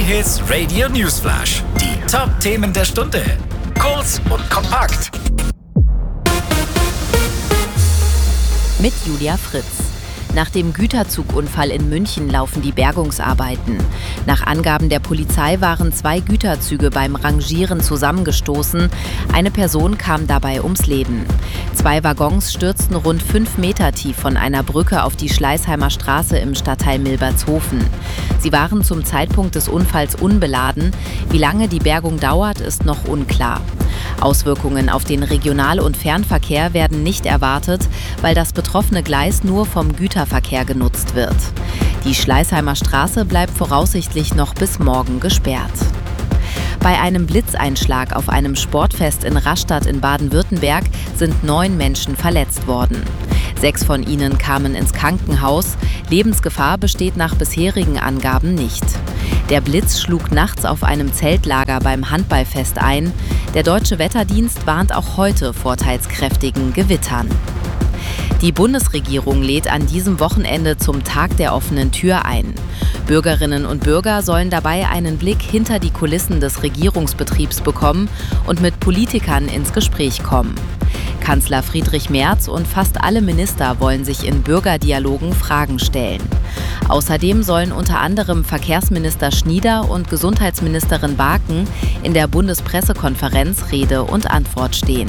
J-Hits Radio Newsflash. Die Top-Themen der Stunde. Kurz und kompakt. Mit Julia Fritz. Nach dem Güterzugunfall in München laufen die Bergungsarbeiten. Nach Angaben der Polizei waren 2 Güterzüge beim Rangieren zusammengestoßen. Eine Person kam dabei ums Leben. 2 Waggons stürzten rund 5 Meter tief von einer Brücke auf die Schleißheimer Straße im Stadtteil Milbertshofen. Sie waren zum Zeitpunkt des Unfalls unbeladen. Wie lange die Bergung dauert, ist noch unklar. Auswirkungen auf den Regional- und Fernverkehr werden nicht erwartet, weil das betroffene Gleis nur vom Güterverkehr genutzt wird. Die Schleißheimer Straße bleibt voraussichtlich noch bis morgen gesperrt. Bei einem Blitzeinschlag auf einem Sportfest in Rastatt in Baden-Württemberg sind 9 Menschen verletzt worden. 6 von ihnen kamen ins Krankenhaus. Lebensgefahr besteht nach bisherigen Angaben nicht. Der Blitz schlug nachts auf einem Zeltlager beim Handballfest ein. Der Deutsche Wetterdienst warnt auch heute vor teils kräftigen Gewittern. Die Bundesregierung lädt an diesem Wochenende zum Tag der offenen Tür ein. Bürgerinnen und Bürger sollen dabei einen Blick hinter die Kulissen des Regierungsbetriebs bekommen und mit Politikern ins Gespräch kommen. Kanzler Friedrich Merz und fast alle Minister wollen sich in Bürgerdialogen Fragen stellen. Außerdem sollen unter anderem Verkehrsminister Schnieder und Gesundheitsministerin Barken in der Bundespressekonferenz Rede und Antwort stehen.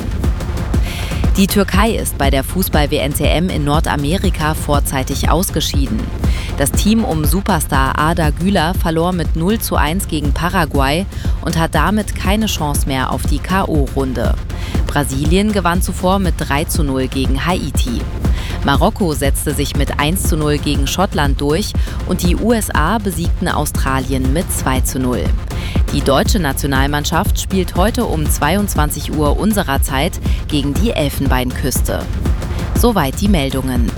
Die Türkei ist bei der Fußball-WNTM in Nordamerika vorzeitig ausgeschieden. Das Team um Superstar Arda Güler verlor mit 0:1 gegen Paraguay und hat damit keine Chance mehr auf die K.O.-Runde. Brasilien gewann zuvor mit 3:0 gegen Haiti. Marokko setzte sich mit 1:0 gegen Schottland durch und die USA besiegten Australien mit 2:0. Die deutsche Nationalmannschaft spielt heute um 22 Uhr unserer Zeit gegen die Elfenbeinküste. Soweit die Meldungen.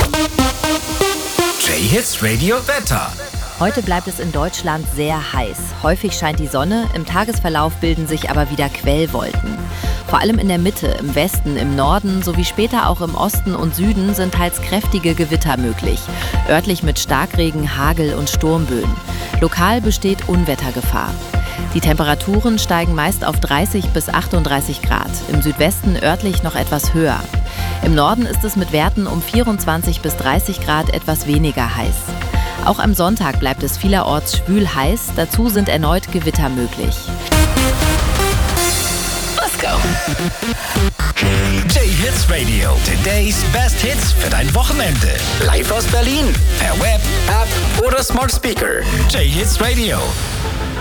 J-Hits Radio Wetter. Heute bleibt es in Deutschland sehr heiß. Häufig scheint die Sonne, im Tagesverlauf bilden sich aber wieder Quellwolken. Vor allem in der Mitte, im Westen, im Norden sowie später auch im Osten und Süden sind teils kräftige Gewitter möglich. Örtlich mit Starkregen, Hagel und Sturmböen. Lokal besteht Unwettergefahr. Die Temperaturen steigen meist auf 30 bis 38 Grad, im Südwesten örtlich noch etwas höher. Im Norden ist es mit Werten um 24 bis 30 Grad etwas weniger heiß. Auch am Sonntag bleibt es vielerorts schwül heiß, dazu sind erneut Gewitter möglich. Let's go! J-Hits Radio, today's best hits für dein Wochenende. Live aus Berlin, per Web, App oder Smart Speaker. J-Hits Radio.